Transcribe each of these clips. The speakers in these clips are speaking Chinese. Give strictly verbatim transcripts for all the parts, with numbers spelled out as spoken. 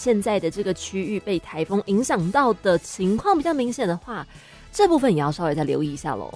现在的这个区域被台风影响到的情况比较明显的话，这部分也要稍微再留意一下咯。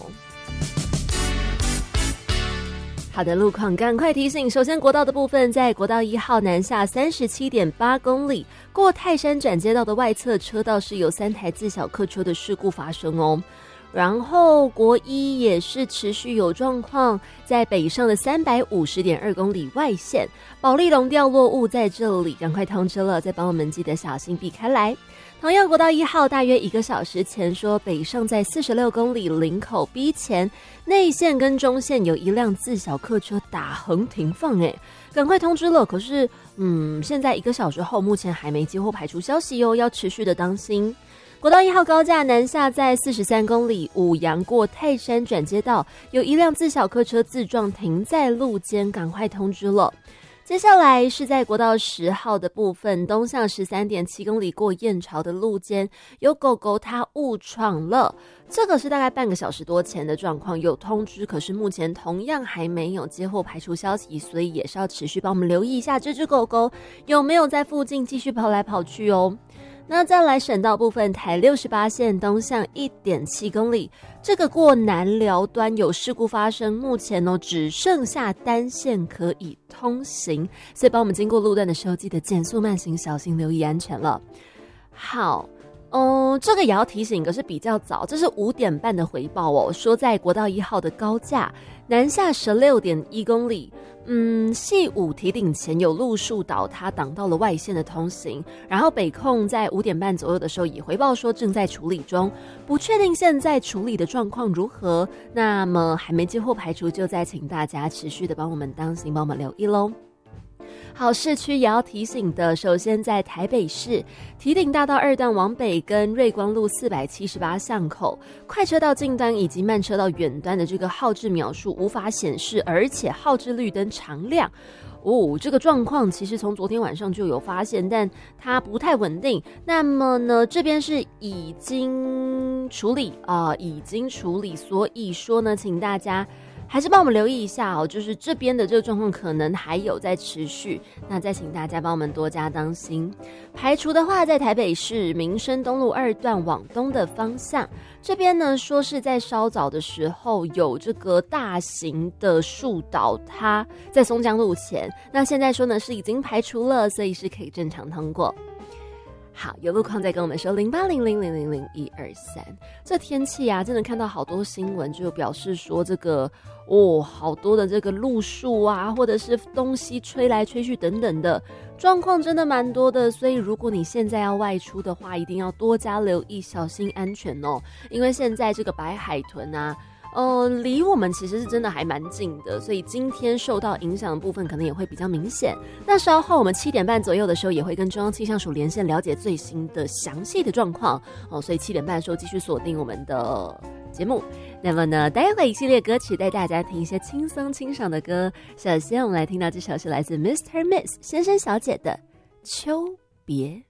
好的，路况赶快提醒。首先，国道的部分，在国道一号南下 三十七点八 公里，过泰山转接道的外侧车道是有三台自小客车的事故发生哦。然后国一也是持续有状况，在北上的 三百五十点二 公里外线，保利龙掉落物在这里，赶快通知了，再帮我们记得小心避开来。同样，国道一号大约一个小时前说，北上在四十六公里林口 B 前内线跟中线有一辆自小客车打横停放，哎，赶快通知了。可是，嗯，现在一个小时后，目前还没接获排除消息哦，要持续的当心。国道一号高架南下在四十三公里五杨过泰山转接道，有一辆自小客车自撞停在路肩，赶快通知了。接下来是在国道十号的部分，东向 十三点七 公里过燕巢的路肩，有狗狗它误闯了，这个是大概半个小时多前的状况，有通知，可是目前同样还没有接获排除消息，所以也是要持续帮我们留意一下这只狗狗有没有在附近继续跑来跑去哦。那再来省道部分，台六十八线东向 一点七 公里，这个过南寮端有事故发生，目前哦只剩下单线可以通行，所以帮我们经过路段的时候，记得减速慢行，小心留意安全了。好。嗯，这个也要提醒，可是比较早，这是五点半的回报哦。说在国道一号的高架南下 十六点一 公里，嗯，系五堤顶前有路树倒塌，挡到了外线的通行。然后北控在五点半左右的时候也回报说正在处理中，不确定现在处理的状况如何。那么还没接获排除，就再请大家持续的帮我们当心，帮我们留意咯。好，市区也要提醒的，首先在台北市堤顶大道二段往北跟瑞光路四百七十八巷口，快车道近端以及慢车道远端的这个号志秒数无法显示，而且号志绿灯常亮。哦，这个状况其实从昨天晚上就有发现，但它不太稳定。那么呢，这边是已经处理啊、呃，已经处理，所以说呢，请大家还是帮我们留意一下哦，就是这边的这个状况可能还有在持续，那再请大家帮我们多加当心。排除的话，在台北市民生东路二段往东的方向，这边呢说是在稍早的时候有这个大型的树倒塌在松江路前，那现在说呢是已经排除了，所以是可以正常通过。好，有路况再跟我们说零八零零零零零一二三。这天气啊，真的看到好多新闻，就表示说这个哦，好多的这个路树啊，或者是东西吹来吹去等等的状况，真的蛮多的。所以如果你现在要外出的话，一定要多加留意，小心安全哦。因为现在这个白海豚啊。呃，离我们其实是真的还蛮近的，所以今天受到影响的部分可能也会比较明显。那稍后我们七点半左右的时候也会跟中央气象署连线，了解最新的详细的状况哦。所以七点半的时候继续锁定我们的节目。那么呢，待会一系列歌曲带大家听一些轻松清爽的歌。首先我们来听到这首是来自 Mister Miss 先生小姐的《秋别》。